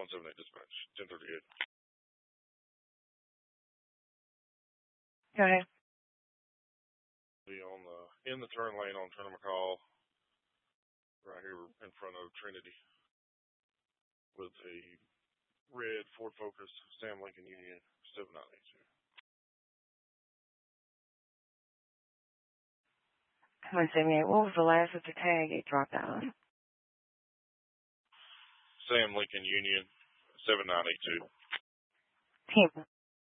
178 dispatch, 1038. Go ahead. Be in the turn lane on Turner McCall, right here in front of Trinity, with a red Ford Focus, Sam Lincoln Union, 7982. Come on, 78. What was the last of the tag it dropped out? Sam Lincoln Union, 7982.